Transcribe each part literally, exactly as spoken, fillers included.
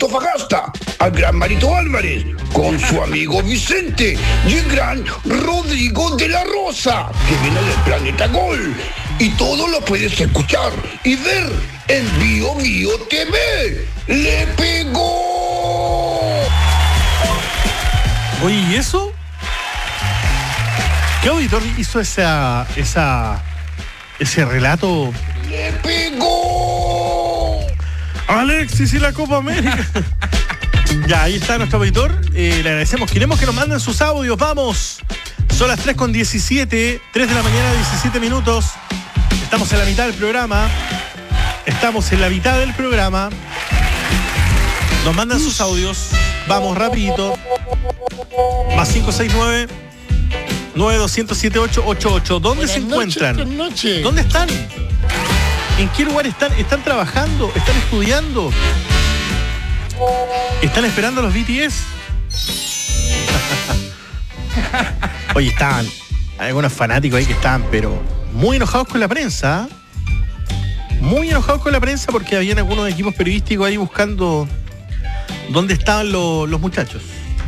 Antofagasta, al gran Marito Álvarez, con su amigo Vicente y el gran Rodrigo de la Rosa, que viene del Planeta Gol. Y todo lo puedes escuchar y ver en Bio Bio T V. ¡Le pegó! Oye, ¿y eso? ¿Qué auditor hizo esa, esa, ese relato? ¡Le pegó! Alexis y la Copa América. Ya, ahí está nuestro auditor. Eh, le agradecemos. Queremos que nos manden sus audios. Vamos. Son las tres con diecisiete. tres de la mañana, diecisiete minutos. Estamos en la mitad del programa. Estamos en la mitad del programa. Nos mandan sus audios. Vamos rapidito. Más cinco seis nueve nueve dos cero siete ocho ocho ocho. ¿Dónde Buenas se encuentran? noches, buenas noches. ¿Dónde están? ¿En qué lugar están? ¿Están trabajando? ¿Están estudiando? ¿Están esperando a los B T S? Oye, estaban hay algunos fanáticos ahí que estaban, pero muy enojados con la prensa. Muy enojados con la prensa porque habían algunos equipos periodísticos ahí buscando dónde estaban los, los muchachos.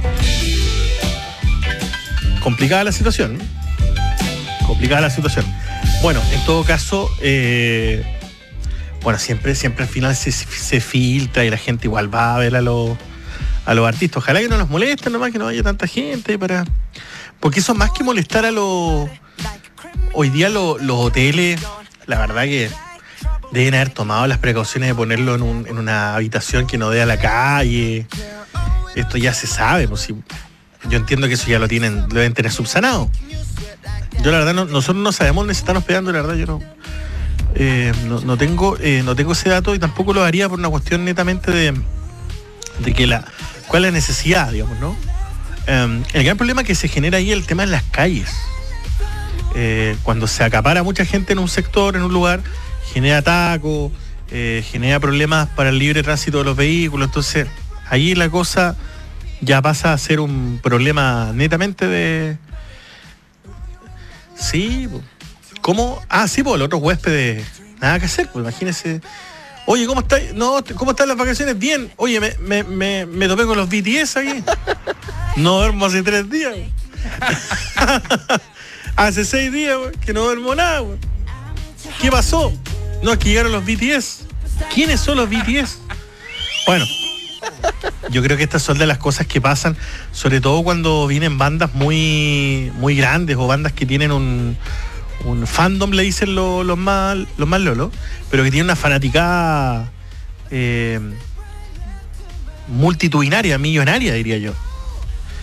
Complicada la situación. Complicada la situación. Bueno, en todo caso, eh, bueno, siempre, siempre al final se, se filtra y la gente igual va a ver a los a los artistas. Ojalá que no los molesten nomás, que no haya tanta gente para. Porque eso más que molestar a los. Hoy día los, los hoteles, la verdad que deben haber tomado las precauciones de ponerlo en, un, en una habitación que no dé a la calle. Esto ya se sabe, pues si. Yo entiendo que eso ya lo tienen, lo deben tener subsanado. Yo la verdad, no, nosotros no sabemos dónde se están hospedando, la verdad, yo no, eh, no, no tengo, eh, no tengo ese dato y tampoco lo haría por una cuestión netamente de, de que la, cuál es la necesidad, digamos, ¿no? Eh, el gran problema que se genera ahí es el tema en las calles. Eh, cuando se acapara mucha gente en un sector, en un lugar, genera tacos, eh, genera problemas para el libre tránsito de los vehículos, entonces ahí la cosa ya pasa a ser un problema netamente de... Sí, ¿cómo? Ah, sí, pues los otros huéspedes, nada que hacer, pues imagínese. Oye, ¿cómo está? No, ¿cómo están las vacaciones? Bien. Oye, me, me, me, me topé con los B T S aquí. No duermo hace tres días. Hace seis días, güey, que no duermo nada, güey. ¿Qué pasó? No, es que llegaron los B T S. ¿Quiénes son los B T S? Bueno, yo creo que estas son de las cosas que pasan, sobre todo cuando vienen bandas muy, muy grandes o bandas que tienen un, un fandom, le dicen los, los más los más lolos, pero que tienen una fanaticada eh, multitudinaria, millonaria, diría yo.